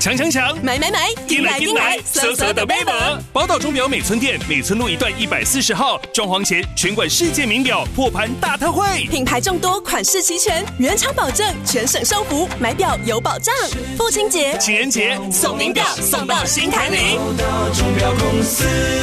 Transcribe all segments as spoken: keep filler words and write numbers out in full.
抢抢抢， 买买买， 进来进来，色色的妹们！宝岛钟表美村店美村路一段一百四十号，装潢前全馆世界名表破盘大特惠， 品牌众多，款式齐全，原厂保证，全省收服，买表有保障。父亲节、 情人节送名表，送到心坎里。 宝岛钟表公司。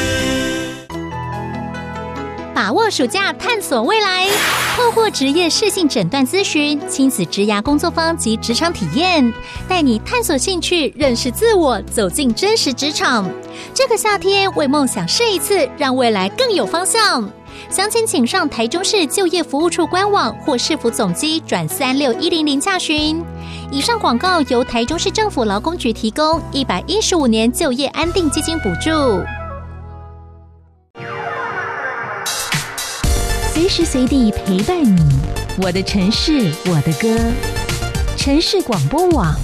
把握暑假，探索未来，透过职业适性诊断咨询、亲子职涯工作坊及职场体验，带你探索兴趣，认识自我，走进真实职场。这个夏天，为梦想试一次，让未来更有方向。详情请上台中市就业服务处官网或市府总机转三六一零零洽询。以上广告由台中市政府劳工局提供，一百一十五年就业安定基金补助。随时随地陪伴你，我的城市，我的歌。城市广播网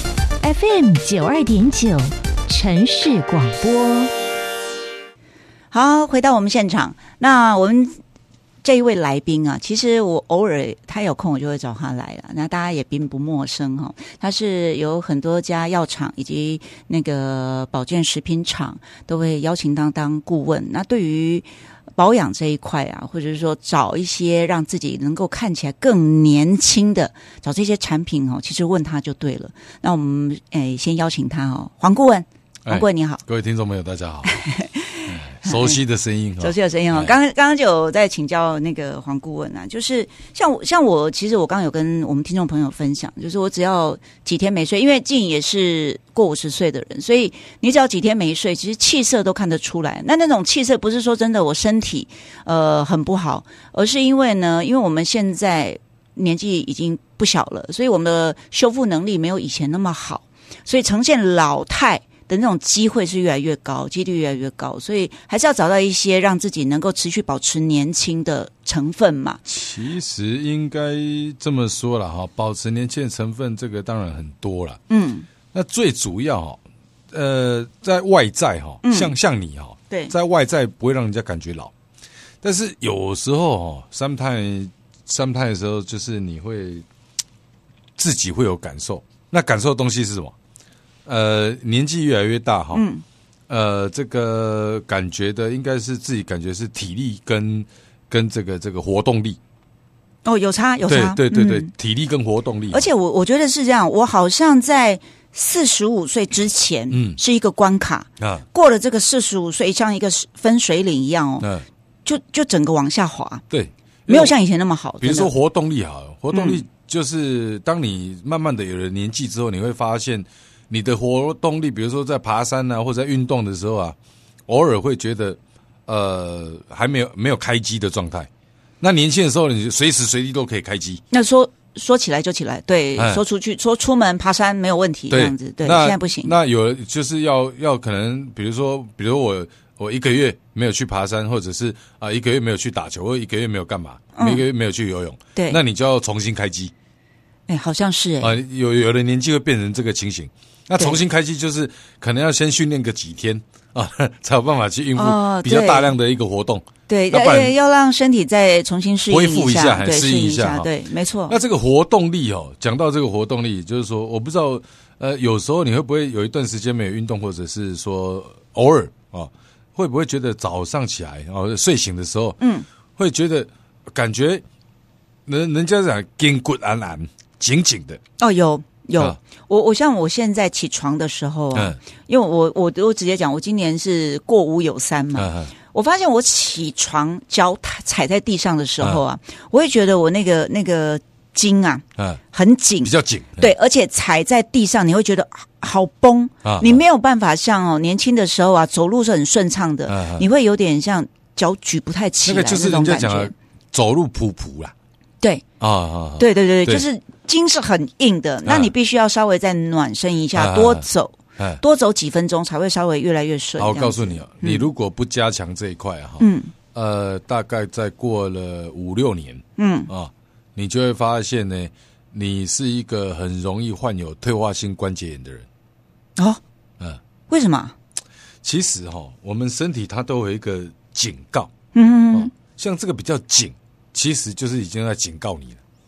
F M 九二点九，城市广播。 好，回到我们现场，那我们这一位来宾啊，其实我偶尔他有空我就会找他来了，那大家也并不陌生哈、哦。他是有很多家药厂以及那个保健食品厂都会邀请当当顾问。那对于保养这一块啊，或者是说找一些让自己能够看起来更年轻的，找这些产品哦，其实问他就对了。那我们诶先邀请他哦，黄顾问，黄顾问你好， 各位听众朋友大家好。熟悉的声音， 熟悉的声音哦。刚刚刚就有在请教那个黄顾问啊，就是像我像我，其实我刚刚有跟我们听众朋友分享，就是我只要几天没睡，因为静也是过五十岁的人，所以你只要几天没睡，其实气色都看得出来。那那种气色不是说真的我身体呃很不好，而是因为呢，因为我们现在年纪已经不小了，所以我们的修复能力没有以前那么好，所以呈现老态的那种机会是越来越高，几率越来越高，所以还是要找到一些让自己能够持续保持年轻的成分嘛。 其实应该这么说了哈，保持年轻的成分这个当然很多了。嗯，那最主要哈，呃，在外在哈，像、嗯、像你哈， 对， 在外在不会让人家感觉老，但是有时候哈 ，sometimes sometimes 的时候，就是你会自己会有感受，那感受的东西是什么？呃，年纪越来越大哈，嗯，呃，这个感觉的应该是自己感觉是体力跟跟这个这个活动力， 哦，有差有差， 对对对对、嗯，体力跟活动力， 而且我我觉得是这样，我好像在四十五岁之前，嗯，是一个关卡啊，过了这个四十五岁，像一个分水岭一样哦，嗯、就就整个往下滑， 对， 没有像以前那么好。 比如说活动力好了，活动力就是当你慢慢的有了年纪之后，你会发现。你的活动力，比如说在爬山啊，或者在运动的时候啊，偶尔会觉得，呃，还没有没有开机的状态。那年轻的时候，你随时随地都可以开机。 那说说起来就起来，对，哎、说出去说出门爬山没有问题，这样子，对，现在不行。 那有就是要要可能，比如说，比如我我一个月没有去爬山，或者是啊、呃、一个月没有去打球，或者一个月没有干嘛，嗯、一个月没有去游泳， 对， 那你就要重新开机。 哎，好像是哎、 欸，啊、呃，有有的年纪会变成这个情形。那重新开机就是可能要先训练个几天啊，才有办法去应付比较大量的一个活动。 对，要要让身体再重新适应恢复一下，还适应一下。 对，没错。 那这个活动力哦，讲到这个活动力，就是说，我不知道，呃，有时候你会不会有一段时间没有运动，或者是说偶尔啊，会不会觉得早上起来哦，睡醒的时候，嗯，会觉得感觉人人家讲筋骨安安紧紧的哦，有。有、啊、我我像我现在起床的时候啊，嗯、因为我我我直接讲，我今年是过五有三嘛，嗯、我发现我起床脚踩在地上的时候啊，嗯、我会觉得我那个那个筋啊，嗯、很紧， 比较紧， 对，而且踩在地上你会觉得好崩，啊、你没有办法像哦年轻的时候啊走路是很顺畅的，嗯、你会有点像脚举不太起来， 那个就是人家讲的走路普普啦， 对啊啊， 对对对对，就是。筋是很硬的，那你必须要稍微再暖身一下，啊、多走、啊，多走几分钟才会稍微越来越顺。 好，我告诉你哦，嗯、你如果不加强这一块哈，嗯，呃，大概再过了五六年，嗯啊，你就会发现呢，你是一个很容易患有退化性关节炎的人。 哦，嗯，为什么？ 其实哈、哦，我们身体它都有一个警告，嗯、哦，像这个比较紧，其实就是已经在警告你了。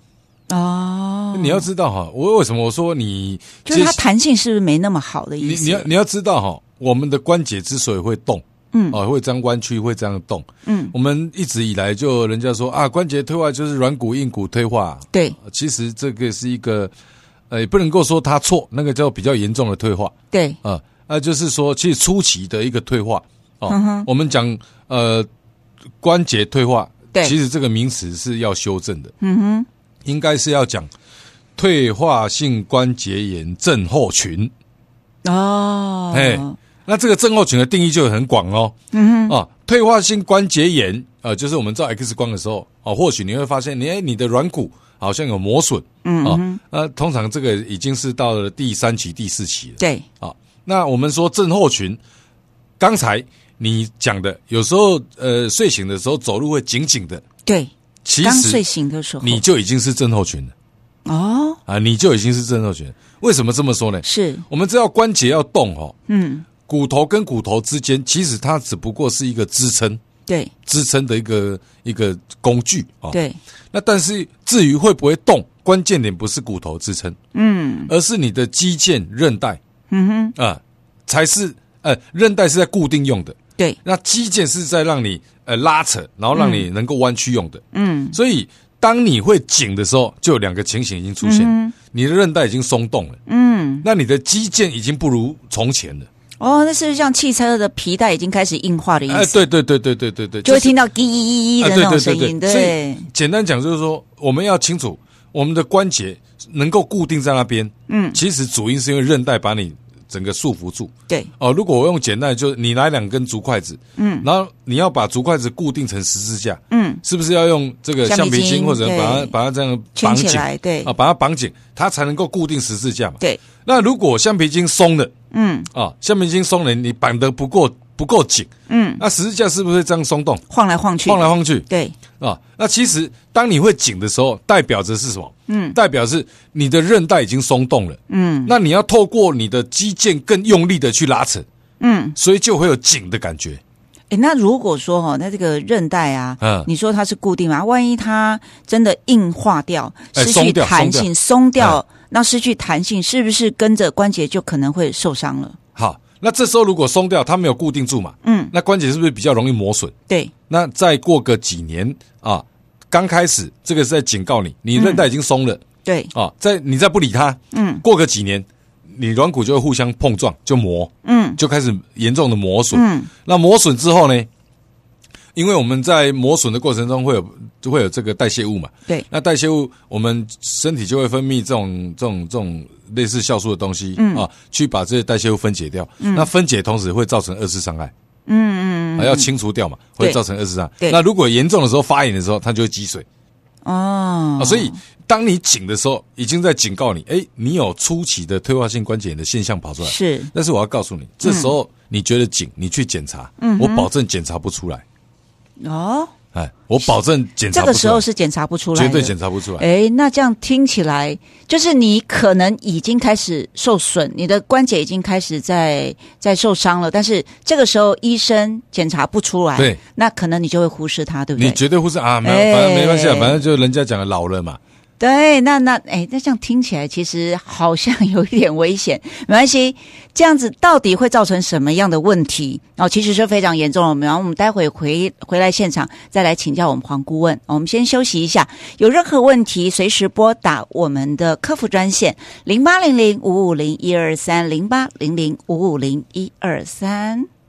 哦， 你要知道哈，我为什么我说你就是它弹性是不是没那么好的意思？ 你你要你要知道哈，我们的关节之所以会动，嗯，哦，会这样弯曲，会这样动，嗯，我们一直以来就人家说啊，关节退化就是软骨硬骨退化， 对， 其实这个是一个，呃，也不能够说它错，那个叫比较严重的退化， 对， 啊，那就是说，其实初期的一个退化，哦，嗯、我们讲呃关节退化， 对， 其实这个名词是要修正的，嗯哼，应该是要讲退化性关节炎症候群， 哦， 哎。那这个症候群的定义就很广哦，嗯哼，啊，退化性关节炎，呃，就是我们照 X 光的时候，哦、啊，或许你会发现，你哎，你的软骨好像有磨损，嗯，啊，那通常这个已经是到了第三期、第四期了， 对， 啊，那我们说症候群，刚才你讲的，有时候呃睡醒的时候走路会紧紧的， 对， 其实刚睡醒的时候你就已经是症候群了， 哦， 啊，你就已经是症候群了。为什么这么说呢？ 是我们知道关节要动哦， 嗯。 骨头跟骨头之间，其实它只不过是一个支撑， 对， 支撑的一个一个工具啊。 对， 那但是至于会不会动，关键点不是骨头支撑，嗯，而是你的肌腱、韧带，嗯哼，啊，才是呃，韧带是在固定用的， 对， 那肌腱是在让你呃拉扯，然后让你能够弯曲用的，嗯，所以当你会紧的时候，就有两个情形已经出现，嗯、你的韧带已经松动了，嗯，那你的肌腱已经不如从前了。 哦，那是像汽车的皮带已经开始硬化的意思。哎， 对对对对对对对， 就会听到滴滴滴的那种声音。对， 所以简单讲就是说，我们要清楚我们的关节能够固定在那边。嗯，其实主因是因为韧带把你整个束缚住。 对。 哦，如果我用简单的，就是你拿两根竹筷子，嗯，然后你要把竹筷子固定成十字架，嗯，是不是要用这个橡皮筋或者把它把它这样绑紧？ 对， 啊，把它绑紧，它才能够固定十字架嘛。 对。 那如果橡皮筋松了，嗯，啊，橡皮筋松了，你绑得不够不够紧，嗯，那十字架是不是会这样松动， 晃来晃去， 晃来晃去？ 对， 啊，那其实当你会紧的时候，代表着是什么？嗯，代表是你的韧带已经松动了，嗯，那你要透过你的肌腱更用力的去拉扯，嗯，所以就会有紧的感觉。 哎，那如果说哈，那这个韧带啊，嗯，你说它是固定嘛？万一它真的硬化掉，失去弹性，松掉，那失去弹性，是不是跟着关节就可能会受伤了？ 好，那这时候如果松掉，它没有固定住嘛，嗯，那关节是不是比较容易磨损？ 对。 那再过个几年啊，刚开始这个是在警告你，你韧带已经松了，嗯、 对啊，在你再不理它，嗯，过个几年。你软骨就会互相碰撞，就磨，嗯，就开始严重的磨损。嗯，那磨损之后呢？因为我们在磨损的过程中会有就会有这个代谢物嘛， 对， 那代谢物我们身体就会分泌这种这种这种类似酵素的东西，嗯啊，去把这些代谢物分解掉。嗯，那分解同时会造成二次伤害。嗯嗯嗯，要清除掉嘛，会造成二次伤害。对，那如果严重的时候发炎的时候，它就会积水。哦，啊，所以当你紧的时候，已经在警告你，哎，你有初期的退化性关节炎的现象跑出来。 是， 但是我要告诉你，这时候你觉得紧，你去检查，嗯，我保证检查不出来。哦，哎，我保证检查不出来。这个时候是检查不出来的， 绝对检查不出来。 哎，那这样听起来，就是你可能已经开始受损，你的关节已经开始在在受伤了，但是这个时候医生检查不出来， 对， 那可能你就会忽视它，对不对？ 你绝对忽视啊，没有，反正没关系啊，反正就人家讲的老了嘛。 对，那那哎，那这样听起来其实好像有一点危险。没关系，这样子到底会造成什么样的问题？哦，其实是非常严重了。然后我们待会回回来现场再来请教我们黄顾问。我们先休息一下，有任何问题随时拨打我们的客服专线零八零零五五零一二三零八零零五五零一二三。